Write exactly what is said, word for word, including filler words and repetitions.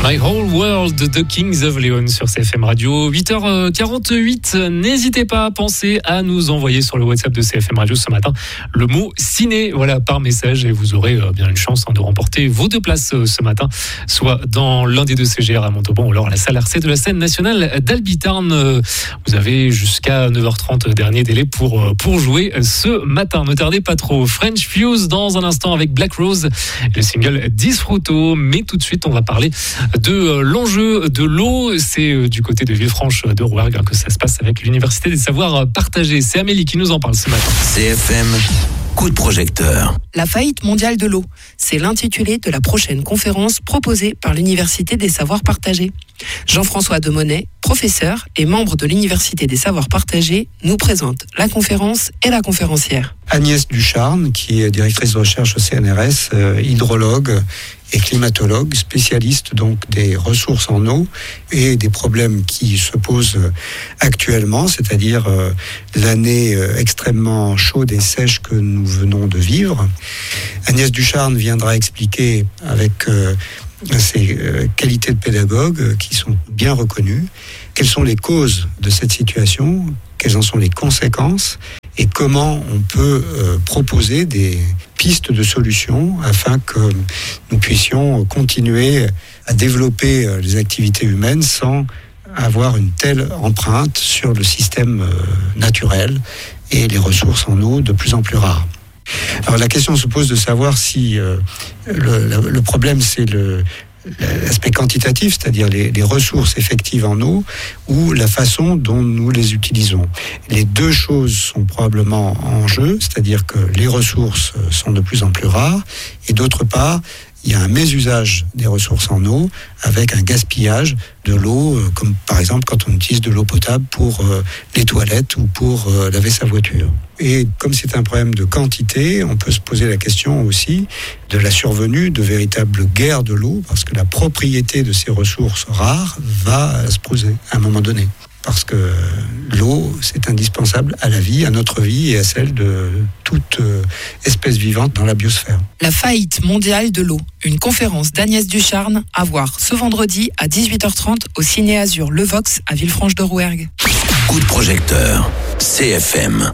My Whole World, The Kings of Leon sur C F M Radio. huit heures quarante-huit, n'hésitez pas à penser à nous envoyer sur le WhatsApp de C F M Radio ce matin le mot ciné, voilà, par message, et vous aurez bien une chance de remporter vos deux places ce matin, soit dans l'un des deux C G R à Montauban ou alors à la salle R C de la scène nationale d'Albitarn. Vous avez jusqu'à neuf heures trente, dernier délai pour, pour jouer ce matin. Ne tardez pas trop. French Fuse dans un instant avec Black Rose, le single Disfruto. Mais tout de suite, on va parler de l'enjeu de l'eau. C'est du côté de Villefranche de Rouergue que ça se passe avec l'Université des Savoirs Partagés. C'est Amélie qui nous en parle ce matin. C F M, coup de projecteur. La faillite mondiale de l'eau, c'est l'intitulé de la prochaine conférence proposée par l'Université des Savoirs Partagés. Jean-François Demonnet, professeur et membre de l'Université des Savoirs Partagés, nous présente la conférence et la conférencière. Agnès Ducharne, qui est directrice de recherche au C N R S, euh, hydrologue et climatologue, spécialiste donc des ressources en eau et des problèmes qui se posent actuellement, c'est-à-dire euh, l'année euh, extrêmement chaude et sèche que nous venons de vivre. Agnès Ducharne viendra expliquer avec euh, ses euh, qualités de pédagogue euh, qui sont bien reconnues, quelles sont les causes de cette situation, quelles en sont les conséquences et comment on peut euh, proposer des pistes de solutions afin que nous puissions continuer à développer euh, les activités humaines sans avoir une telle empreinte sur le système euh, naturel et les ressources en eau de plus en plus rares. Alors la question se pose de savoir si euh, le, le, le problème c'est le l'aspect quantitatif, c'est-à-dire les, les ressources effectives en eau, ou la façon dont nous les utilisons. Les deux choses sont probablement en jeu, c'est-à-dire que les ressources sont de plus en plus rares, et d'autre part, il y a un mésusage des ressources en eau avec un gaspillage de l'eau, comme par exemple quand on utilise de l'eau potable pour euh, les toilettes ou pour euh, laver sa voiture. Et comme c'est un problème de quantité, on peut se poser la question aussi de la survenue de véritables guerres de l'eau, parce que la propriété de ces ressources rares va se poser à un moment donné. Parce que l'eau, c'est indispensable à la vie, à notre vie et à celle de toute espèce vivante dans la biosphère. La faillite mondiale de l'eau, une conférence d'Agnès Ducharne à voir ce vendredi à dix-huit heures trente au Ciné Azur Le Vox à Villefranche de Rouergue. Coup de projecteur, C F M.